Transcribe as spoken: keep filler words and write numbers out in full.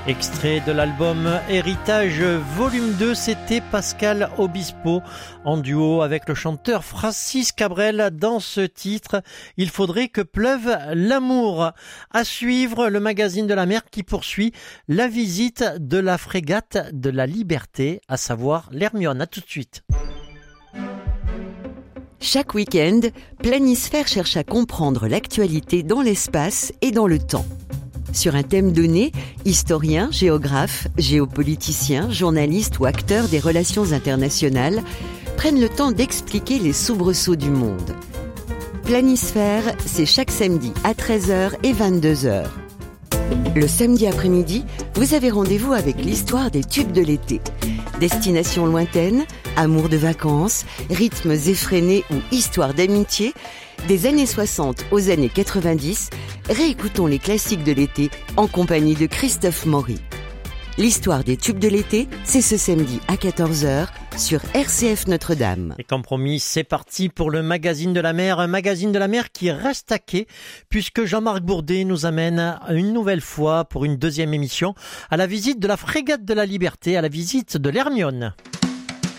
Extrait de l'album Héritage volume deux, c'était Pascal Obispo en duo avec le chanteur Francis Cabrel dans ce titre « Il faudrait que pleuve l'amour ». À suivre, le magazine de la mer qui poursuit la visite de la frégate de la Liberté, à savoir l'Hermione. À tout de suite. Chaque week-end, Planisphère cherche à comprendre l'actualité dans l'espace et dans le temps. Sur un thème donné, historiens, géographes, géopoliticiens, journalistes ou acteurs des relations internationales prennent le temps d'expliquer les soubresauts du monde. Planisphère, c'est chaque samedi à treize heures et vingt-deux heures. Le samedi après-midi, vous avez rendez-vous avec l'histoire des tubes de l'été. Destinations lointaines, amour de vacances, rythmes effrénés ou histoires d'amitié, des années soixante aux années quatre-vingt-dix, réécoutons les classiques de l'été en compagnie de Christophe Maury. L'histoire des tubes de l'été, c'est ce samedi à quatorze heures sur R C F Notre-Dame. Et comme promis, c'est parti pour le magazine de la mer, un magazine de la mer qui reste à quai, puisque Jean-Marc Bourdet nous amène une nouvelle fois pour une deuxième émission à la visite de la frégate de la Liberté, à la visite de l'Hermione.